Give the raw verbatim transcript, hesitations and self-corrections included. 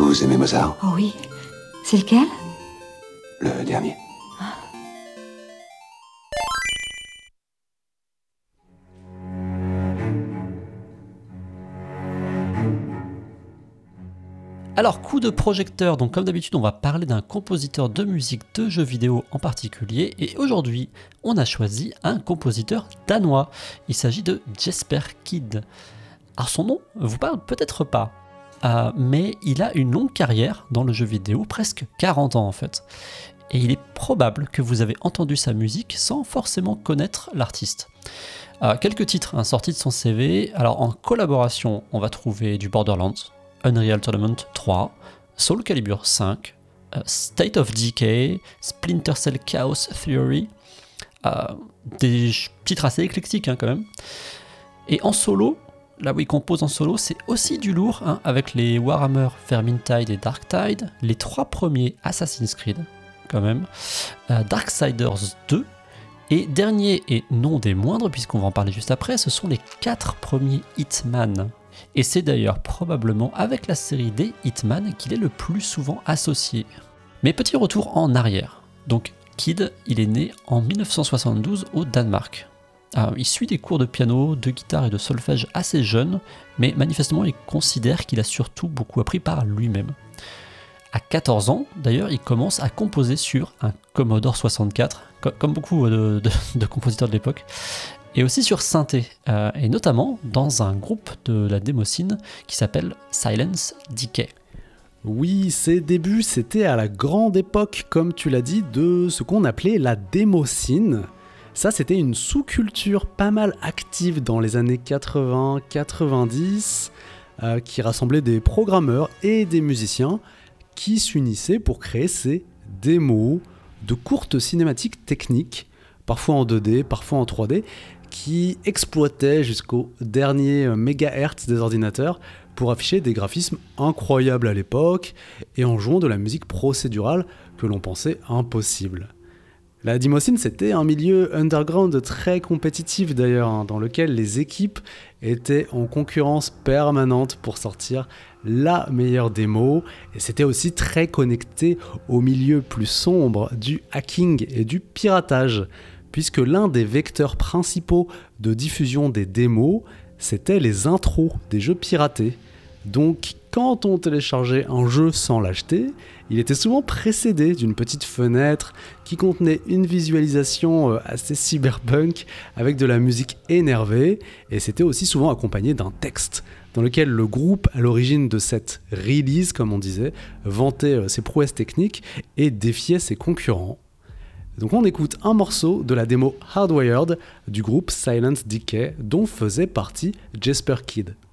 Vous aimez Mozart? Oh oui. C'est lequel? Le dernier. Alors, coup de projecteur, donc comme d'habitude, on va parler d'un compositeur de musique de jeux vidéo en particulier, et aujourd'hui, on a choisi un compositeur danois. Il s'agit de Jesper Kyd. Alors son nom vous parle peut-être pas, euh, mais il a une longue carrière dans le jeu vidéo, presque quarante ans en fait. Et il est probable que vous avez entendu sa musique sans forcément connaître l'artiste. Euh, quelques titres hein, sortis de son C V. Alors en collaboration, on va trouver du Borderlands, Unreal Tournament trois, Soul Calibur cinq, uh, State of Decay, Splinter Cell Chaos Theory, uh, des titres assez éclectiques hein, quand même. Et en solo, là où il compose en solo, c'est aussi du lourd, hein, avec les Warhammer Vermintide et Darktide, les trois premiers Assassin's Creed quand même, uh, Darksiders deux, et dernier et non des moindres, puisqu'on va en parler juste après, ce sont les quatre premiers Hitman. Et c'est d'ailleurs probablement avec la série des Hitman qu'il est le plus souvent associé. Mais petit retour en arrière. Donc Kyd, il est né en dix-neuf cent soixante-douze au Danemark. Alors, il suit des cours de piano, de guitare et de solfège assez jeune, mais manifestement il considère qu'il a surtout beaucoup appris par lui-même. À quatorze ans, d'ailleurs, il commence à composer sur un Commodore soixante-quatre, comme beaucoup de, de, de compositeurs de l'époque, et aussi sur synthé, euh, et notamment dans un groupe de la démocine qui s'appelle Silence Decay. Oui, ses débuts, c'était à la grande époque, comme tu l'as dit, de ce qu'on appelait la démocine. Ça, c'était une sous-culture pas mal active dans les années quatre-vingts quatre-vingt-dix, euh, qui rassemblait des programmeurs et des musiciens qui s'unissaient pour créer ces démos de courtes cinématiques techniques, parfois en deux D, parfois en trois D, qui exploitaient jusqu'au dernier mégahertz des ordinateurs pour afficher des graphismes incroyables à l'époque et en jouant de la musique procédurale que l'on pensait impossible. La démocine, c'était un milieu underground très compétitif d'ailleurs, hein, dans lequel les équipes étaient en concurrence permanente pour sortir la meilleure démo, et c'était aussi très connecté au milieu plus sombre du hacking et du piratage, puisque l'un des vecteurs principaux de diffusion des démos, c'était les intros des jeux piratés. Donc, quand on téléchargeait un jeu sans l'acheter, il était souvent précédé d'une petite fenêtre qui contenait une visualisation assez cyberpunk avec de la musique énervée, et c'était aussi souvent accompagné d'un texte dans lequel le groupe à l'origine de cette release, comme on disait, vantait ses prouesses techniques et défiait ses concurrents. Donc on écoute un morceau de la démo Hardwired du groupe Silence Decay dont faisait partie Jesper Kyd.